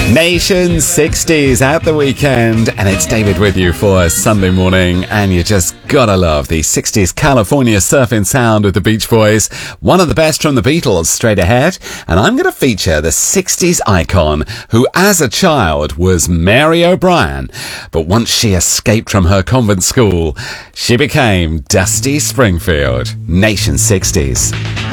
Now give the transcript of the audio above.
Nation 60s at the weekend, and it's David with you for a Sunday morning, and you just gotta love the 60s California surfing sound of the Beach Boys. One of the best from the Beatles straight ahead, and I'm gonna feature the 60s icon who as a child was Mary O'Brien, but once she escaped from her convent school, she became Dusty Springfield. Nation 60s.